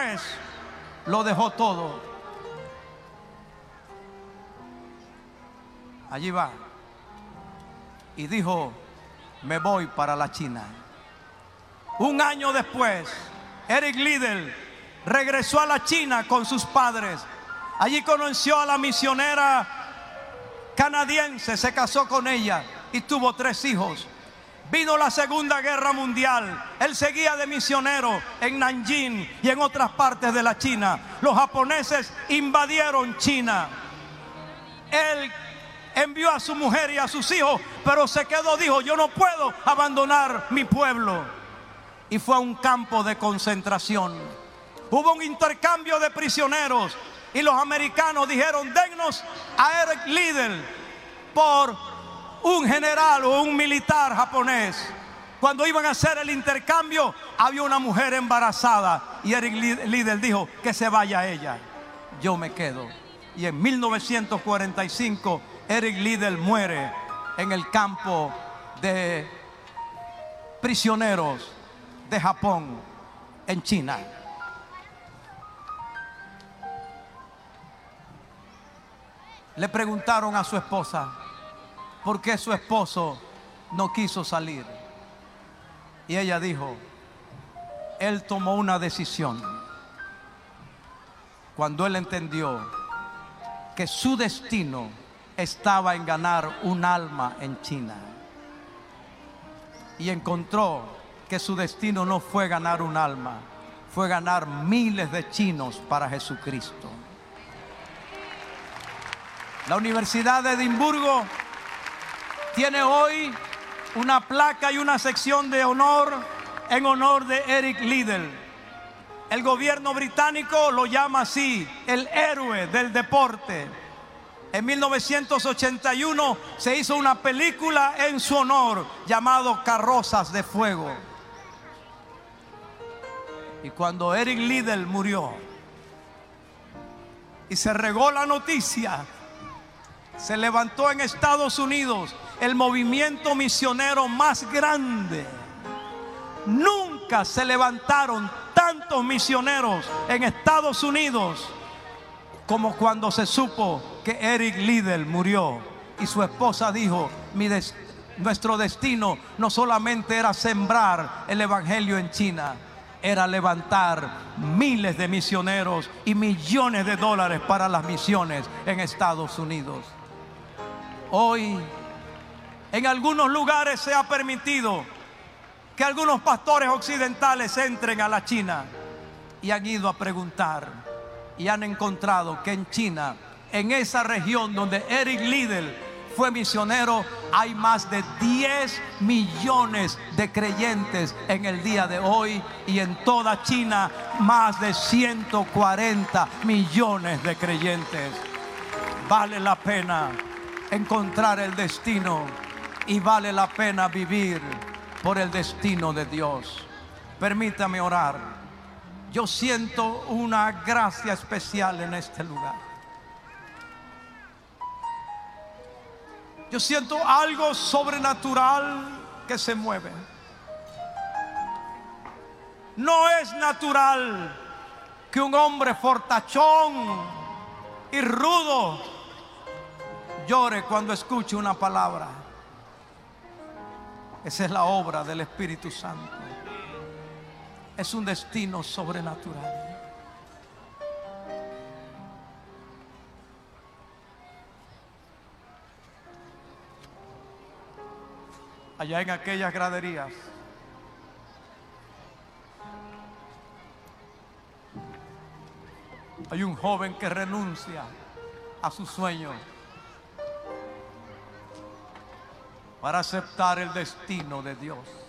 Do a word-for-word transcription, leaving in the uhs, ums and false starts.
después lo dejó todo. Allí va. Y dijo: me voy para la China. Un año después, Eric Liddell regresó a la China con sus padres. Allí conoció a la misionera canadiense, se casó con ella y tuvo tres hijos. Vino la Segunda Guerra Mundial. Él seguía de misionero en Nanjing y en otras partes de la China. Los japoneses invadieron China. Él envió a su mujer y a sus hijos, pero se quedó, dijo: yo no puedo abandonar mi pueblo. Y fue a un campo de concentración. Hubo un intercambio de prisioneros y los americanos dijeron: dennos a Eric Liddell por un general o un militar japonés. Cuando iban a hacer el intercambio, había una mujer embarazada y Eric Liddell dijo: que se vaya ella, yo me quedo. Y en mil novecientos cuarenta y cinco Eric Liddell muere en el campo de prisioneros de Japón en China. Le preguntaron a su esposa por qué su esposo no quiso salir. Y ella dijo: él tomó una decisión cuando él entendió que su destino estaba en ganar un alma en China. Y encontró que su destino no fue ganar un alma, fue ganar miles de chinos para Jesucristo. La Universidad de Edimburgo tiene hoy una placa y una sección de honor en honor de Eric Liddell. El gobierno británico lo llama así: el héroe del deporte. En mil novecientos ochenta y uno se hizo una película en su honor llamado Carrozas de Fuego. Y cuando Eric Liddell murió y se regó la noticia, se levantó en Estados Unidos el movimiento misionero más grande. Nunca se levantaron tantos misioneros en Estados Unidos como cuando se supo que Eric Liddell murió. Y su esposa dijo: Mi des- nuestro destino no solamente era sembrar el evangelio en China, era levantar miles de misioneros y millones de dólares para las misiones en Estados Unidos. Hoy, en algunos lugares se ha permitido que algunos pastores occidentales entren a la China y han ido a preguntar y han encontrado que en China, en esa región donde Eric Liddell fue misionero, hay más de diez millones de creyentes en el día de hoy, y en toda China más de ciento cuarenta millones de creyentes. Vale la pena encontrar el destino y vale la pena vivir por el destino de Dios. Permítame orar. Yo siento una gracia especial en este lugar. Yo siento algo sobrenatural que se mueve. No es natural que un hombre fortachón y rudo llore cuando escuche una palabra. Esa es la obra del Espíritu Santo. Es un destino sobrenatural. Allá en aquellas graderías, hay un joven que renuncia a su sueño para aceptar el destino de Dios.